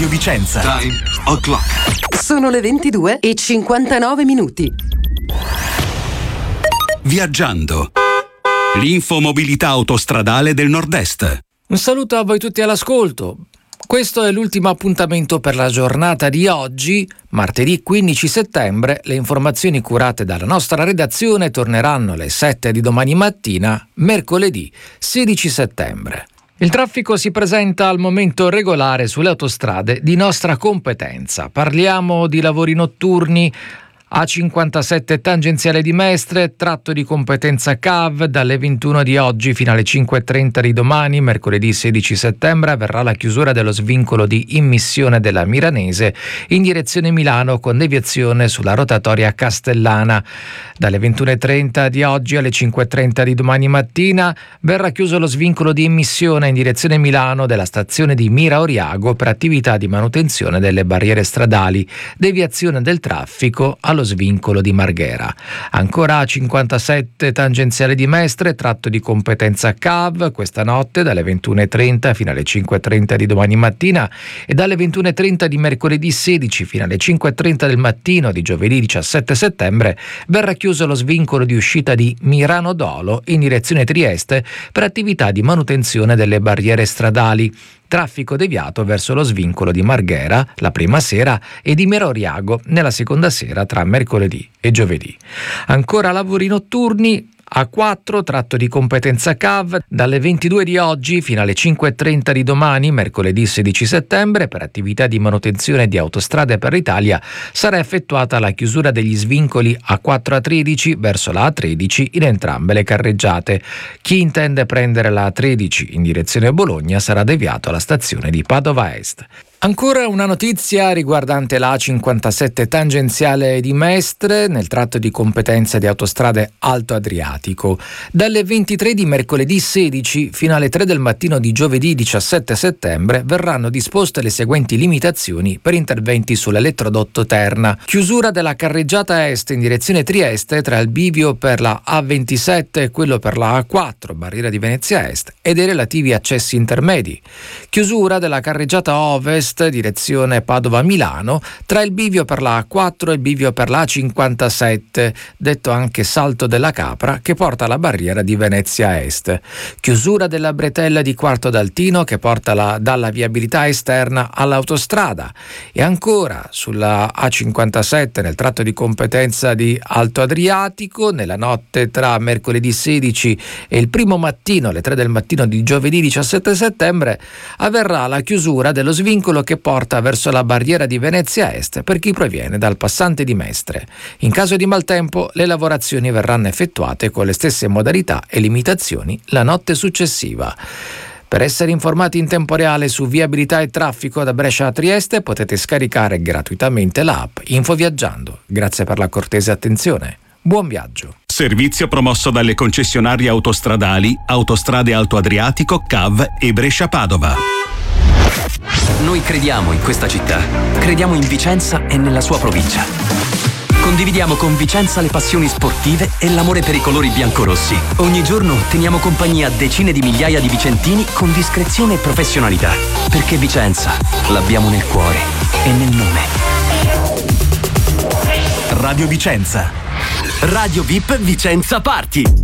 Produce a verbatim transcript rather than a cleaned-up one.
Radio Vicenza. Time o'clock. Sono le ventidue e cinquantanove minuti. Viaggiando. L'infomobilità autostradale del Nord-Est. Un saluto a voi tutti all'ascolto. Questo è l'ultimo appuntamento per la giornata di oggi, martedì quindici settembre. Le informazioni curate dalla nostra redazione torneranno alle sette di domani mattina, mercoledì sedici settembre. Il traffico si presenta al momento regolare sulle autostrade di nostra competenza. Parliamo di lavori notturni. A cinquantasette tangenziale di Mestre, tratto di competenza C A V, dalle ventuno di oggi fino alle cinque e trenta di domani, mercoledì sedici settembre, avverrà la chiusura dello svincolo di immissione della Miranese in direzione Milano con deviazione sulla rotatoria Castellana. Dalle ventuno e trenta di oggi alle cinque e trenta di domani mattina verrà chiuso lo svincolo di immissione in direzione Milano della stazione di Mira Oriago per attività di manutenzione delle barriere stradali, deviazione del traffico allo svincolo di Marghera. Ancora a cinquantasette tangenziale di Mestre, tratto di competenza C A V, questa notte dalle ventuno e trenta fino alle cinque e trenta di domani mattina e dalle ventuno e trenta di mercoledì sedici fino alle cinque e trenta del mattino di giovedì diciassette settembre verrà chiuso lo svincolo di uscita di Mirano Dolo in direzione Trieste per attività di manutenzione delle barriere stradali. Traffico deviato verso lo svincolo di Marghera la prima sera e di Mira Oriago nella seconda sera tra mercoledì e giovedì. Ancora lavori notturni. A quattro, tratto di competenza C A V, dalle ventidue di oggi fino alle cinque e trenta di domani, mercoledì sedici settembre, per attività di manutenzione di autostrade per l'Italia, sarà effettuata la chiusura degli svincoli A quattro A tredici verso la A tredici in entrambe le carreggiate. Chi intende prendere la A tredici in direzione Bologna sarà deviato alla stazione di Padova Est. Ancora una notizia riguardante la A cinquantasette tangenziale di Mestre nel tratto di competenza di Autostrade Alto Adriatico. Dalle ventitré di mercoledì sedici fino alle tre del mattino di giovedì diciassette settembre verranno disposte le seguenti limitazioni per interventi sull'elettrodotto Terna. Chiusura della carreggiata est in direzione Trieste tra il bivio per la A ventisette e quello per la A quattro, barriera di Venezia Est, e dei relativi accessi intermedi. Chiusura della carreggiata ovest direzione Padova-Milano tra il bivio per la A quattro e il bivio per la A cinquantasette, detto anche Salto della Capra, che porta alla barriera di Venezia Est. Chiusura della bretella di Quarto d'Altino che porta la, dalla viabilità esterna all'autostrada. E ancora sulla A cinquantasette nel tratto di competenza di Alto Adriatico, nella notte tra mercoledì sedici e il primo mattino alle tre del mattino di giovedì diciassette settembre avverrà la chiusura dello svincolo che porta verso la barriera di Venezia Est per chi proviene dal passante di Mestre. In caso di maltempo, le lavorazioni verranno effettuate con le stesse modalità e limitazioni la notte successiva. Per essere informati in tempo reale su viabilità e traffico da Brescia a Trieste potete scaricare gratuitamente l'app Infoviaggiando. Grazie per la cortese attenzione. Buon viaggio. Servizio promosso dalle concessionarie autostradali Autostrade Alto Adriatico, C A V e Brescia Padova. Noi crediamo in questa città, crediamo in Vicenza e nella sua provincia. Condividiamo con Vicenza le passioni sportive e l'amore per i colori biancorossi. Ogni giorno teniamo compagnia a decine di migliaia di vicentini con discrezione e professionalità. Perché Vicenza l'abbiamo nel cuore e nel nome. Radio Vicenza. Radio V I P Vicenza Party.